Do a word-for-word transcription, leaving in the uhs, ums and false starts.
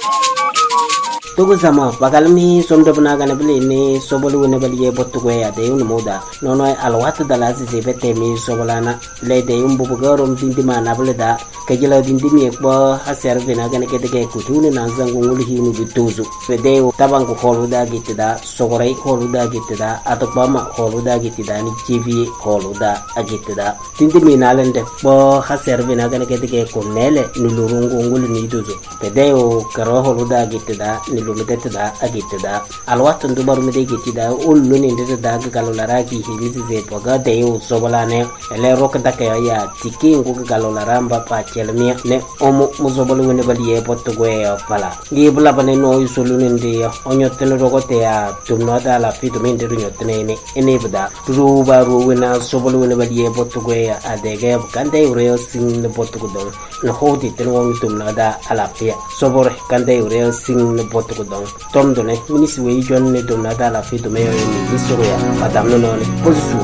Tugu sama bakalmi somdo bana gana bili ni sobolu ne bali ye bottu ya de un moda nono alwat dala si bete mi sobolana le de un bubu garom dindi mana bele da kajila dindi mi ko haser bina gana kete ke kutune na zangu ngul hinu bituzu fede tabang ko holu da gitida sogorai holu da gitida atopama holu da gitida ni tv holu da agitida dindi mi nalende bo haser bina gana kete ke ko nele nulurungu ngul ni duzu fede o karo holu da gitida lumete da agite da alwat ndu baru mede giti da ullu ni ndete da galo laraki hilizi ze poga de yo sobolane ele rok da ka ya tiki ngu galo laramba pa chelmi ne omo muzobolu ne bali e potto goe pala gi bula bane no yusulu ni ndi onyo tele rogote ya tumno da la fitu min de nyotne ne ene bada ru baru wena sobolu ne bali e potto goe adege kande ure sing ne potto go don no hodi tele won tumno da ala pia sobor kande ure sing ne potto dong tom done minisi we jon ne dum na da la fi do me ni soro ya madam no ne position